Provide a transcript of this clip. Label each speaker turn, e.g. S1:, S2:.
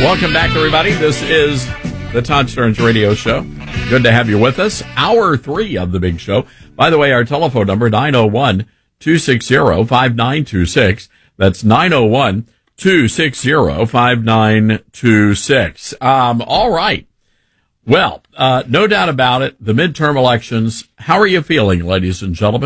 S1: Welcome back, everybody. This is the Todd Stearns Radio Show. Good to have you with us. Hour 3 of the big show. By the way, our telephone number, 901-260-5926. That's 901-260-5926. All right. Well, no doubt about it, the midterm elections. How are you feeling, ladies and gentlemen?